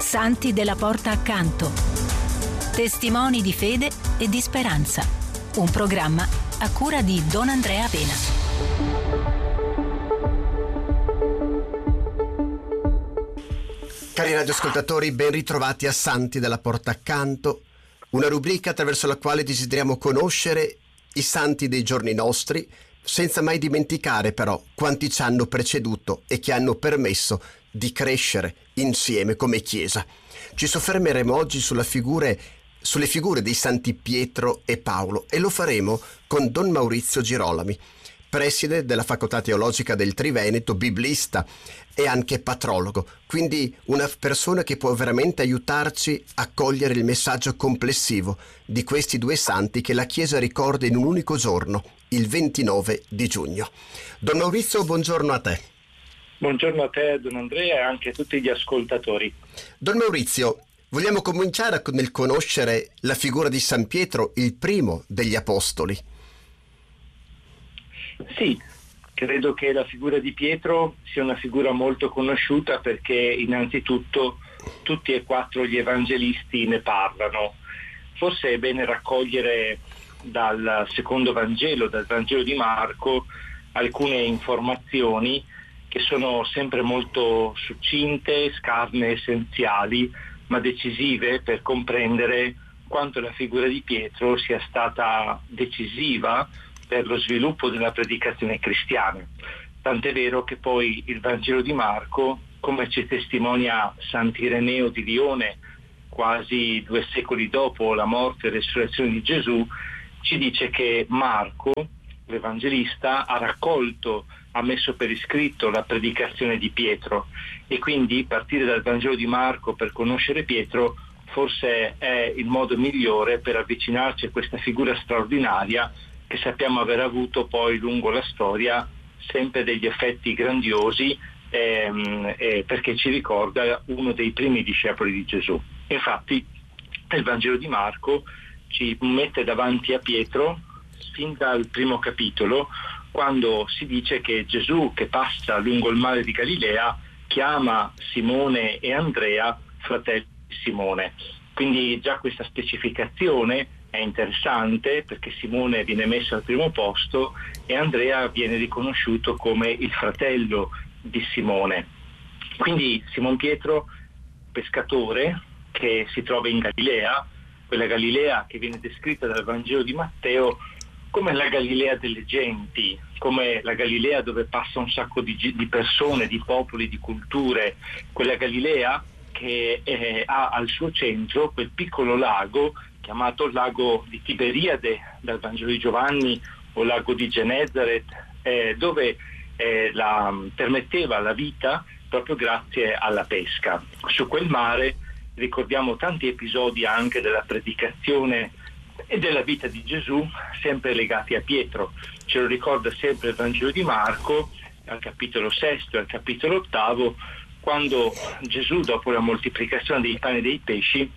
Santi della porta accanto. Testimoni di fede e di speranza. Un programma a cura di Don Andrea Pena. Cari radioascoltatori, ben ritrovati a Santi della porta accanto, una rubrica attraverso la quale desideriamo conoscere i santi dei giorni nostri, senza mai dimenticare però quanti ci hanno preceduto e che hanno permesso di crescere insieme come Chiesa. Ci soffermeremo oggi sulle figure dei santi Pietro e Paolo e lo faremo con Don Maurizio Girolami, preside della Facoltà Teologica del Triveneto, biblista e anche patrologo, quindi una persona che può veramente aiutarci a cogliere il messaggio complessivo di questi due santi che la Chiesa ricorda in un unico giorno, il 29 di giugno. Don Maurizio, buongiorno a te. Buongiorno a te, Don Andrea, e anche a tutti gli ascoltatori. Don Maurizio, vogliamo cominciare nel conoscere la figura di San Pietro, il primo degli apostoli. Sì, credo che la figura di Pietro sia una figura molto conosciuta perché innanzitutto tutti e quattro gli evangelisti ne parlano. Forse è bene raccogliere dal secondo Vangelo, dal Vangelo di Marco, alcune informazioni che sono sempre molto succinte, scarne, essenziali, ma decisive per comprendere quanto la figura di Pietro sia stata decisiva per lo sviluppo della predicazione cristiana. Tant'è vero che poi il Vangelo di Marco, come ci testimonia Sant'Ireneo di Lione, quasi 2 secoli dopo la morte e resurrezione di Gesù, ci dice che Marco, l'Evangelista, ha messo per iscritto la predicazione di Pietro, e quindi partire dal Vangelo di Marco per conoscere Pietro forse è il modo migliore per avvicinarci a questa figura straordinaria che sappiamo aver avuto poi lungo la storia sempre degli effetti grandiosi, perché ci ricorda uno dei primi discepoli di Gesù. Infatti il Vangelo di Marco ci mette davanti a Pietro fin dal primo capitolo, quando si dice che Gesù, che passa lungo il mare di Galilea, chiama Simone e Andrea fratelli di Simone. Quindi già questa specificazione è interessante, perché Simone viene messo al primo posto e Andrea viene riconosciuto come il fratello di Simone. Quindi Simon Pietro, pescatore che si trova in Galilea, quella Galilea che viene descritta dal Vangelo di Matteo come la Galilea delle genti, come la Galilea dove passa un sacco di persone, di popoli, di culture, quella Galilea che ha al suo centro quel piccolo lago chiamato lago di Tiberiade dal Vangelo di Giovanni, o lago di Genesaret, dove permetteva la vita proprio grazie alla pesca. Su quel mare ricordiamo tanti episodi anche della predicazione e della vita di Gesù, sempre legati a Pietro. Ce lo ricorda sempre il Vangelo di Marco, al capitolo 6 e al capitolo 8, quando Gesù, dopo la moltiplicazione dei pani e dei pesci,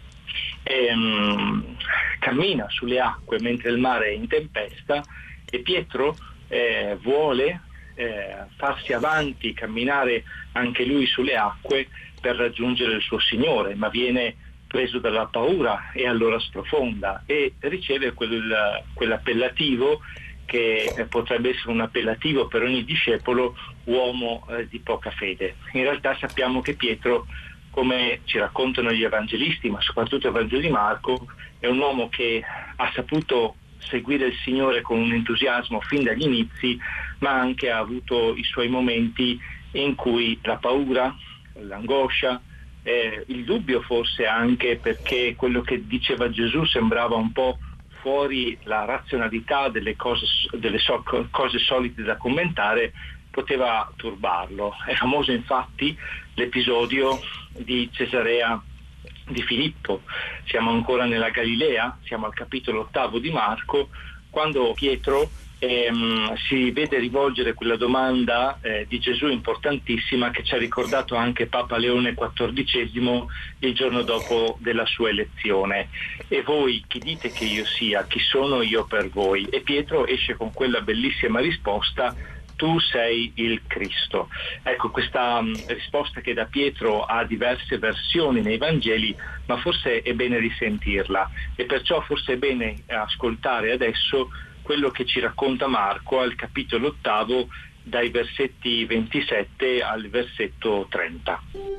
cammina sulle acque mentre il mare è in tempesta, e Pietro vuole farsi avanti, camminare anche lui sulle acque per raggiungere il suo Signore, ma viene preso dalla paura e allora sprofonda e riceve quell'appellativo che potrebbe essere un appellativo per ogni discepolo, uomo di poca fede. In realtà sappiamo che Pietro, come ci raccontano gli evangelisti, ma soprattutto il Vangelo di Marco, è un uomo che ha saputo seguire il Signore con un entusiasmo fin dagli inizi, ma anche ha avuto i suoi momenti in cui la paura, l'angoscia, il dubbio forse anche, perché quello che diceva Gesù sembrava un po' fuori la razionalità delle cose solite da commentare, poteva turbarlo. È famoso infatti l'episodio di Cesarea di Filippo. Siamo ancora nella Galilea, siamo al capitolo 8 di Marco, quando Pietro si vede rivolgere quella domanda di Gesù importantissima che ci ha ricordato anche Papa Leone XIV il giorno dopo della sua elezione: e voi chi dite che io sia? Chi sono io per voi? E Pietro esce con quella bellissima risposta: tu sei il Cristo. Ecco, questa risposta che da Pietro ha diverse versioni nei Vangeli, ma forse è bene risentirla, e perciò forse è bene ascoltare adesso quello che ci racconta Marco al capitolo 8, dai versetti 27 al versetto 30.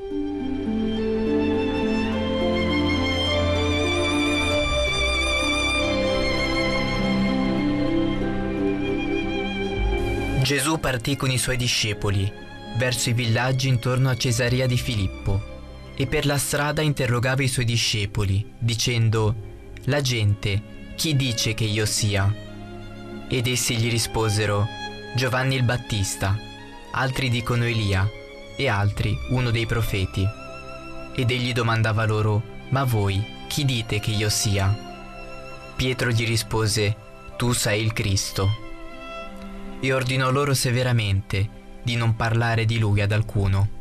Gesù partì con i suoi discepoli verso i villaggi intorno a Cesarea di Filippo e per la strada interrogava i suoi discepoli, dicendo: «La gente, chi dice che io sia?» Ed essi gli risposero: «Giovanni il Battista, altri dicono Elia e altri uno dei profeti». Ed egli domandava loro: «Ma voi, chi dite che io sia?» Pietro gli rispose: «Tu sei il Cristo». E ordinò loro severamente di non parlare di lui ad alcuno.